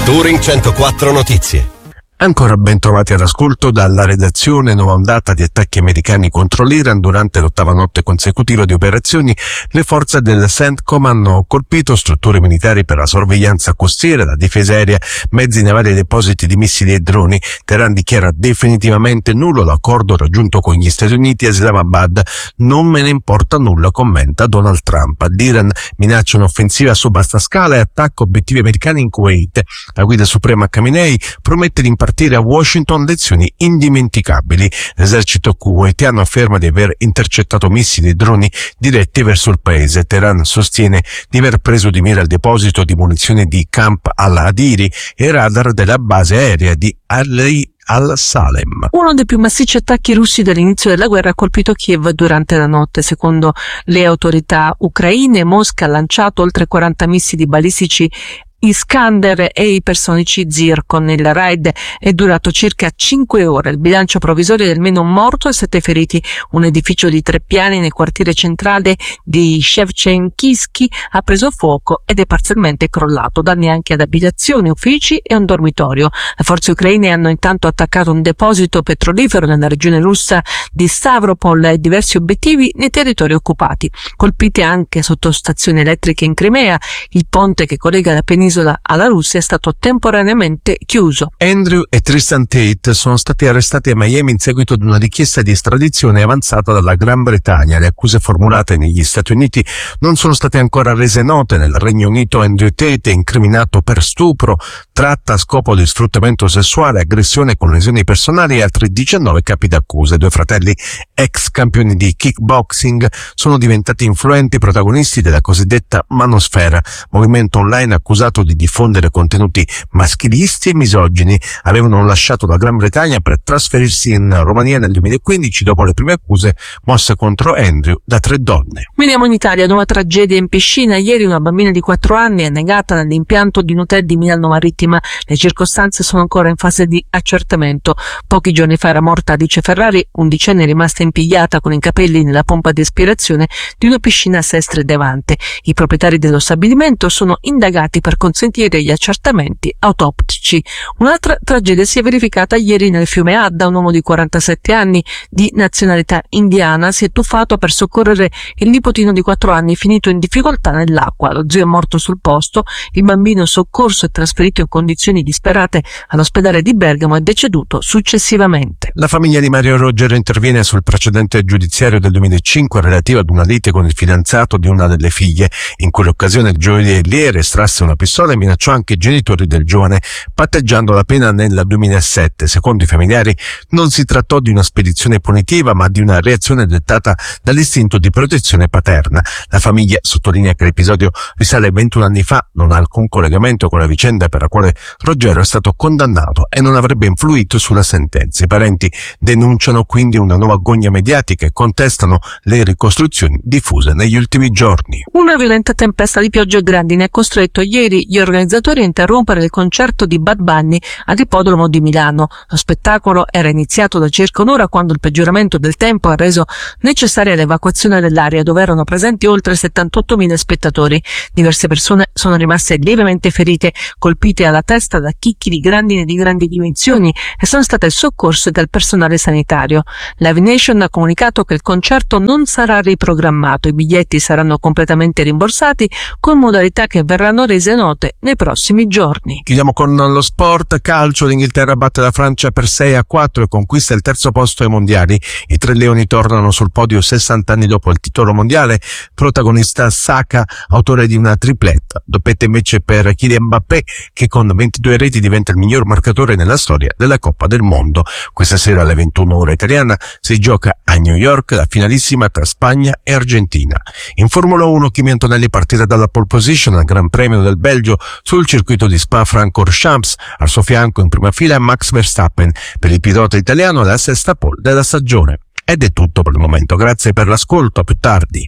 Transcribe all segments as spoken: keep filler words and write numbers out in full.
Touring centoquattro Notizie. Ancora ben trovati all'ascolto dalla redazione. Nuova ondata di attacchi americani contro l'Iran. Durante l'ottava notte consecutiva di operazioni, le forze del CENTCOM hanno colpito strutture militari per la sorveglianza costiera, la difesa aerea, mezzi navali e depositi di missili e droni. Teheran dichiara definitivamente nullo l'accordo raggiunto con gli Stati Uniti a Islamabad. Non me ne importa nulla, commenta Donald Trump. L'Iran minaccia un'offensiva su vasta scala e attacca obiettivi americani in Kuwait. La guida suprema Khamenei promette di impartire a Washington lezioni indimenticabili. L'esercito kuwaitiano afferma di aver intercettato missili e droni diretti verso il paese. Teheran sostiene di aver preso di mira il deposito di munizioni di Camp al-Adiri e il radar della base aerea di Ali al-Salem. Uno dei più massicci attacchi russi dall'inizio della guerra ha colpito Kiev durante la notte. Secondo le autorità ucraine, Mosca ha lanciato oltre quaranta missili balistici Iskander e ipersonici Zircon. Il raid è durato circa cinque ore. Il bilancio provvisorio è almeno un morto e sette feriti. Un edificio di tre piani nel quartiere centrale di Shevchenkivsky ha preso fuoco ed è parzialmente crollato. Danni anche ad abitazioni, uffici e un dormitorio. Le forze ucraine hanno intanto attaccato un deposito petrolifero nella regione russa di Stavropol e diversi obiettivi nei territori occupati. Colpite anche sottostazioni elettriche in Crimea. Il ponte che collega la penisola alla Russia è stato temporaneamente chiuso. Andrew e Tristan Tate sono stati arrestati a Miami in seguito ad una richiesta di estradizione avanzata dalla Gran Bretagna. Le accuse formulate negli Stati Uniti non sono state ancora rese note. Nel Regno Unito Andrew Tate è incriminato per stupro, tratta a scopo di sfruttamento sessuale, aggressione con lesioni personali e altri diciannove capi d'accusa. I due fratelli, ex campioni di kickboxing, sono diventati influenti protagonisti della cosiddetta Manosfera, movimento online accusato di diffondere contenuti maschilisti e misogini. Avevano lasciato la Gran Bretagna per trasferirsi in Romania nel duemilaquindici dopo le prime accuse mosse contro Andrew da tre donne. Veniamo in Italia. Nuova tragedia in piscina. Ieri una bambina di quattro anni è annegata nell'impianto di un hotel di Milano Marittima. Le circostanze sono ancora in fase di accertamento. Pochi giorni fa era morta Alice Ferrari, undicenne rimasta impigliata con i capelli nella pompa di aspirazione di una piscina a Sestre Devante. I proprietari dello stabilimento sono indagati per consentire gli accertamenti autoptici. Un'altra tragedia si è verificata ieri nel fiume Adda. Un uomo di quarantasette anni di nazionalità indiana si è tuffato per soccorrere il nipotino di quattro anni finito in difficoltà nell'acqua. Lo zio è morto sul posto. Il bambino soccorso e trasferito in condizioni disperate all'ospedale di Bergamo è deceduto successivamente. La famiglia di Mario Roger interviene sul precedente giudiziario del duemilacinque relativo ad una lite con il fidanzato di una delle figlie. In quell'occasione il gioielliere estrasse una pistola e minacciò anche i genitori del giovane, patteggiando la pena nel duemilasette. Secondo i familiari non si trattò di una spedizione punitiva, ma di una reazione dettata dall'istinto di protezione paterna. La famiglia sottolinea che l'episodio risale a ventuno anni fa, non ha alcun collegamento con la vicenda per la quale Roggero è stato condannato e non avrebbe influito sulla sentenza. I parenti denunciano quindi una nuova gogna mediatica e contestano le ricostruzioni diffuse negli ultimi giorni. Una violenta tempesta di pioggia e grandine ha costretto ieri gli organizzatori a interrompere il concerto di Bad Bunny all'Ippodromo di Milano. Lo spettacolo era iniziato da circa un'ora quando il peggioramento del tempo ha reso necessaria l'evacuazione dell'area, dove erano presenti oltre settantottomila spettatori. Diverse persone sono rimaste lievemente ferite, colpite alla testa da chicchi di grandine di grandi dimensioni, e sono state soccorse dal personale sanitario. Live Nation ha comunicato che il concerto non sarà riprogrammato. I biglietti saranno completamente rimborsati con modalità che verranno rese note nei prossimi giorni. Chiudiamo con lo sport calcio. L'Inghilterra batte la Francia per sei a quattro e conquista il terzo posto ai mondiali. I tre leoni tornano sul podio sessanta anni dopo il titolo mondiale. Protagonista Saka, autore di una tripletta. Doppietta invece per Kylian Mbappé, che con ventidue reti diventa il miglior marcatore nella storia della Coppa del Mondo. Questa sera alle ventuno ora italiana si gioca a New York la finalissima tra Spagna e Argentina. In Formula uno Kimi Antonelli partirà dalla pole position al Gran Premio del Belgio sul circuito di Spa-Francorchamps. Al suo fianco in prima fila Max Verstappen. Per il pilota italiano la sesta pole della stagione. Ed è tutto per il momento. Grazie per l'ascolto, a più tardi.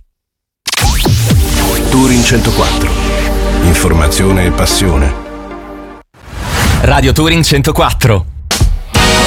Touring centoquattro. Informazione e passione. Radio Touring centoquattro.